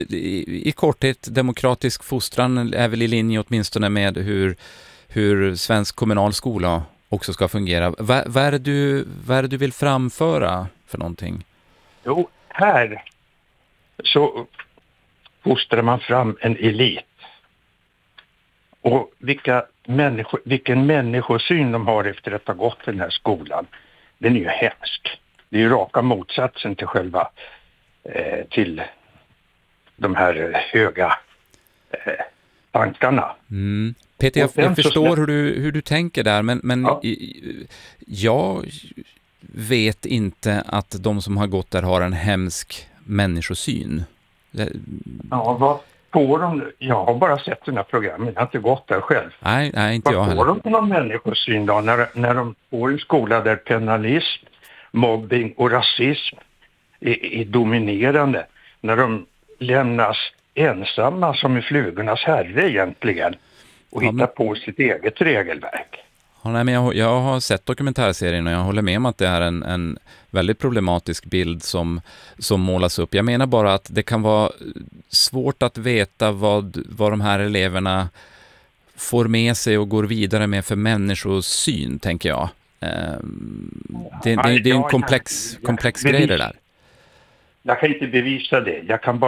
I korthet, demokratisk fostran är väl i linje åtminstone med hur svensk kommunal skola också ska fungera. Vad är det du vill framföra för någonting? Jo, här så fostrar man fram en elit. Och vilken människosyn de har efter att ha gått den här skolan, den är ju hemsk. Det är ju raka motsatsen till till de här höga tankarna. Peter, jag förstår hur du tänker där, men ja. Jag vet inte att de som har gått där har en hemsk människosyn. Ja, vad får de? Jag har bara sett den här programmen, jag har inte gått där själv. Nej, inte jag heller. Vad får de någon människosyn då när de får en skola där penalism, mobbing och rasism är dominerande? När de lämnas ensamma som i flugornas herre egentligen och hittar på sitt eget regelverk. Ja, nej, men jag har sett dokumentärserien och jag håller med om att det är en väldigt problematisk bild som målas upp. Jag menar bara att det kan vara svårt att veta vad de här eleverna får med sig och går vidare med för människosyn, tänker jag. Det är en komplex grej det där. Jag kan inte bevisa det.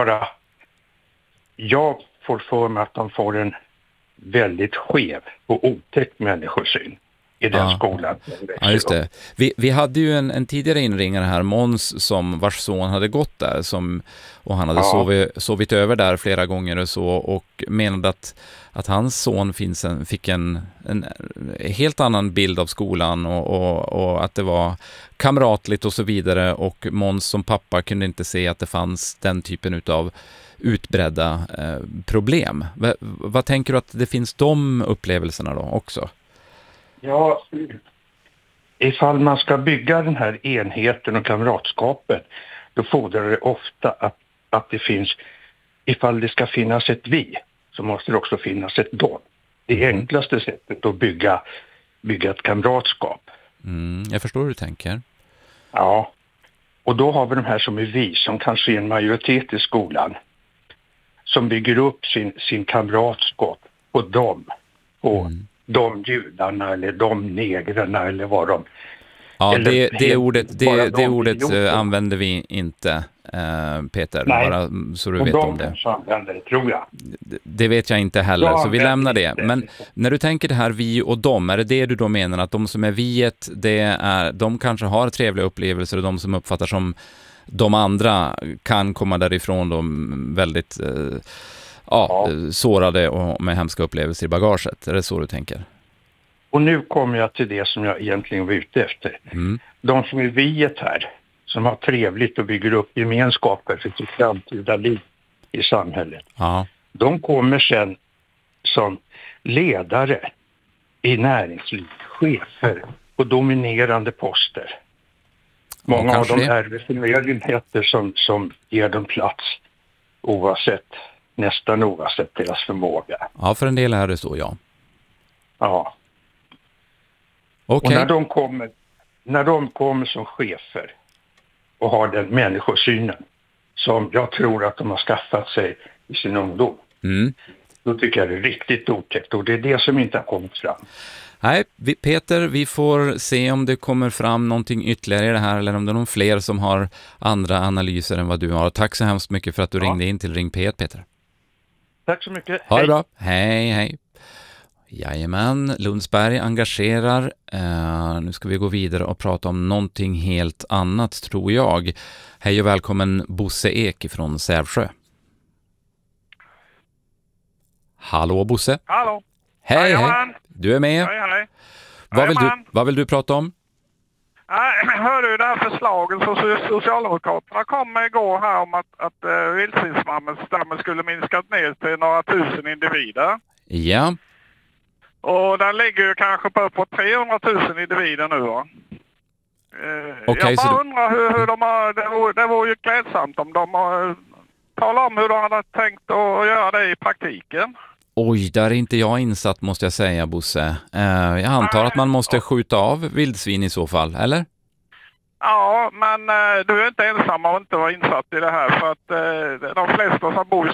Jag får för mig att de får en väldigt skev och otäck människosyn i den skolan. Ja, just det. Vi hade ju en tidigare inringare här, Måns, vars son hade gått där och han hade sovit över där flera gånger och så, och menade att hans son fick en helt annan bild av skolan och att det var kamratligt och så vidare, och Måns som pappa kunde inte se att det fanns den typen utav utbredda problem. Vad tänker du att det finns de upplevelserna då också? Ja, ifall man ska bygga den här enheten och kamratskapet, då fordrar det ofta att det finns, ifall det ska finnas ett vi, så måste det också finnas ett dom. Det enklaste sättet att bygga ett kamratskap. Jag förstår hur du tänker. Ja, och då har vi de här som är vi, som kanske är en majoritet i skolan, som bygger upp sin kamratskap på dem, på de judarna eller de negrarna eller vad de... Ja, det ordet använder vi inte, Peter. Nej, bara så du vet om det. Använder det, tror jag. Det vet jag inte heller, så vi lämnar det. Men när du tänker det här vi och dem, är det du då menar att de som är viet, de kanske har trevliga upplevelser, och de som uppfattar som de andra kan komma därifrån väldigt sårade och med hemska upplevelser i bagaget? Är det så du tänker? Och nu kommer jag till det som jag egentligen var ute efter. De som är viet här, som har trevligt och bygger upp gemenskaper för sitt framtida liv i samhället. Ja. De kommer sen som ledare i näringsliv, chefer och dominerande poster. Många av dem är förmögenheter som ger dem plats nästan oavsett deras förmåga. Ja, för en del är det så, ja. Ja. Okay. Och när de kommer som chefer och har den människosynen som jag tror att de har skaffat sig i sin ungdom, då tycker jag det är riktigt otäckt, och det är det som inte har kommit fram. Nej, Peter, vi får se om det kommer fram någonting ytterligare i det här, eller om det är någon fler som har andra analyser än vad du har. Tack så hemskt mycket för att du ringde in till Ring P1, Peter. Tack så mycket. Ha det bra. Hej. Jajamän, Lundsberg engagerar. Nu ska vi gå vidare och prata om någonting helt annat, tror jag. Hej och välkommen Bosse Ek från Sävsjö. Hallå Bosse. Hallå. Hej. Du är med. Hej. Vad vill du prata om? Hör du det här förslaget som Socialdemokraterna kom med igår här om att vildsvinsstammen skulle minskat ner till några tusen individer? Ja. Och den ligger ju kanske på 300 000 individer nu, va? Okay, jag bara undrar hur de har... Det vore ju klädsamt om de har talat om hur de hade tänkt att göra det i praktiken. Oj, där är inte jag insatt, måste jag säga, Bosse. Jag antar att man måste skjuta av vildsvin i så fall, eller? Ja, men du är inte ensam om att inte vara insatt i det här. För att de flesta som bor i